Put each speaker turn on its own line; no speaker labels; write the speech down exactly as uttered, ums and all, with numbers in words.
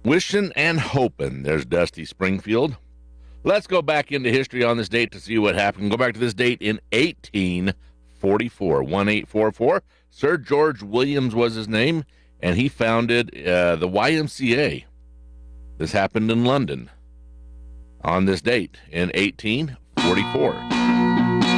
Wishing and hoping. There's Dusty Springfield. Let's go back into history on this date to see what happened. Go back to this date in eighteen forty-four, eighteen forty-four. Sir George Williams was his name, and he founded uh, the Y M C A. This happened in London on this date in eighteen forty-four.